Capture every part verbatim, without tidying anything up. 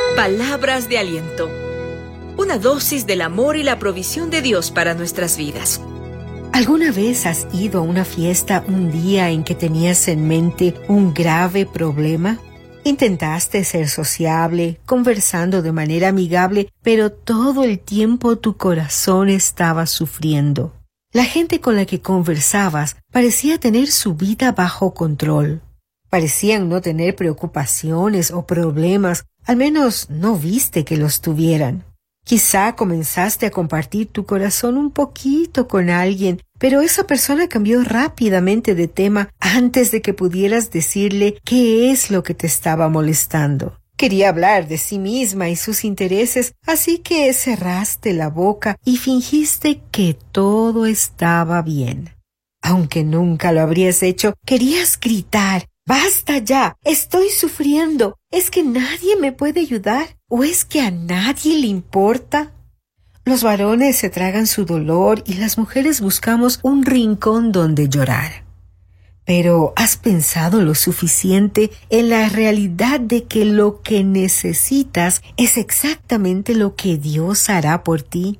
Palabras de aliento. Una dosis del amor y la provisión de Dios para nuestras vidas. ¿Alguna vez has ido a una fiesta un día en que tenías en mente un grave problema? Intentaste ser sociable, conversando de manera amigable, pero todo el tiempo tu corazón estaba sufriendo. La gente con la que conversabas parecía tener su vida bajo control. Parecían no tener preocupaciones o problemas, al menos no viste que los tuvieran. Quizá comenzaste a compartir tu corazón un poquito con alguien, pero esa persona cambió rápidamente de tema antes de que pudieras decirle qué es lo que te estaba molestando. Quería hablar de sí misma y sus intereses, así que cerraste la boca y fingiste que todo estaba bien. Aunque nunca lo habrías hecho, querías gritar: ¡Basta ya! ¡Estoy sufriendo! ¿Es que nadie me puede ayudar? ¿O es que a nadie le importa? Los varones se tragan su dolor y las mujeres buscamos un rincón donde llorar. Pero ¿has pensado lo suficiente en la realidad de que lo que necesitas es exactamente lo que Dios hará por ti?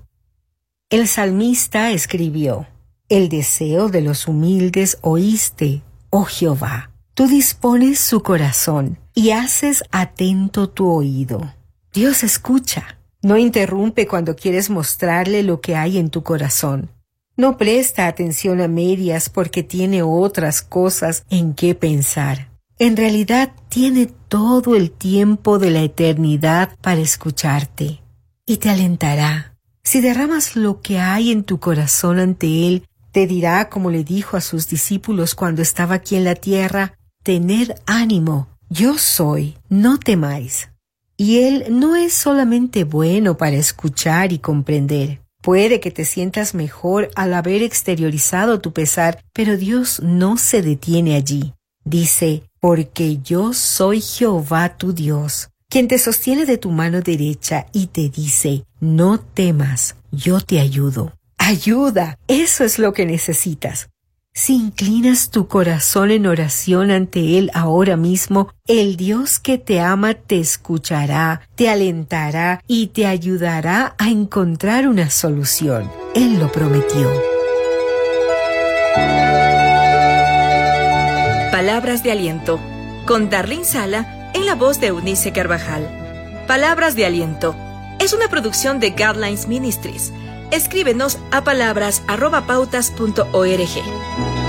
El salmista escribió: El deseo de los humildes oíste, oh Jehová. Tú dispones su corazón y haces atento tu oído. Dios escucha. No interrumpe cuando quieres mostrarle lo que hay en tu corazón. No presta atención a medias porque tiene otras cosas en qué pensar. En realidad tiene todo el tiempo de la eternidad para escucharte y te alentará. Si derramas lo que hay en tu corazón ante Él, te dirá como le dijo a sus discípulos cuando estaba aquí en la tierra: Tened ánimo, yo soy, no temáis. Y Él no es solamente bueno para escuchar y comprender. Puede que te sientas mejor al haber exteriorizado tu pesar, pero Dios no se detiene allí. Dice: Porque yo soy Jehová tu Dios, quien te sostiene de tu mano derecha y te dice: No temas, yo te ayudo. Ayuda, eso es lo que necesitas. Si inclinas tu corazón en oración ante Él ahora mismo, el Dios que te ama te escuchará, te alentará y te ayudará a encontrar una solución. Él lo prometió. Palabras de aliento, con Darlene Sala en la voz de Eunice Carvajal. Palabras de aliento es una producción de Guidelines Ministries. Escríbenos a palabras arroba pautas punto org.